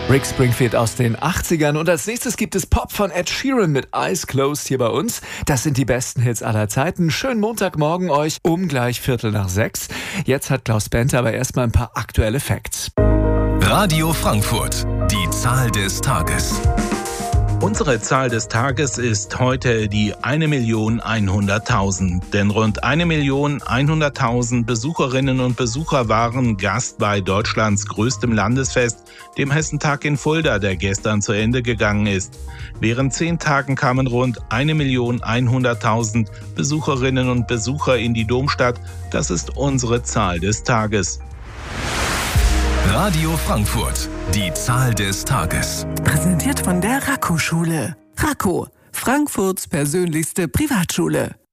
Rick Springfield aus den 80ern und als nächstes gibt es Pop von Ed Sheeran mit Eyes Closed hier bei uns. Das sind die besten Hits aller Zeiten. Schönen Montagmorgen euch um gleich 5:45. Jetzt hat Klaus Bente aber erstmal ein paar aktuelle Facts. Radio Frankfurt, die Zahl des Tages. Unsere Zahl des Tages ist heute die 1.100.000, denn rund 1.100.000 Besucherinnen und Besucher waren Gast bei Deutschlands größtem Landesfest, dem Hessentag in Fulda, der gestern zu Ende gegangen ist. Während 10 Tagen kamen rund 1.100.000 Besucherinnen und Besucher in die Domstadt. Das ist unsere Zahl des Tages. Radio Frankfurt, die Zahl des Tages. Präsentiert von der Raco-Schule. Raco, Frankfurts persönlichste Privatschule.